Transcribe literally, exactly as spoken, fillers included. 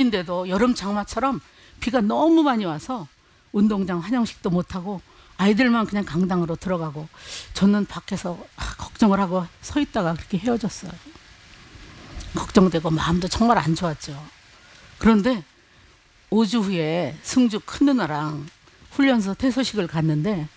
봄인데도 여름 장마처럼 비가 너무 많이 와서 운동장 환영식도 못하고 아이들만 그냥 강당으로 들어가고 저는 밖에서 걱정을 하고 서 있다가 그렇게 헤어졌어요. 걱정되고 마음도 정말 안 좋았죠. 그런데 오 주 후에 승주 큰 누나랑 훈련소 퇴소식을 갔는데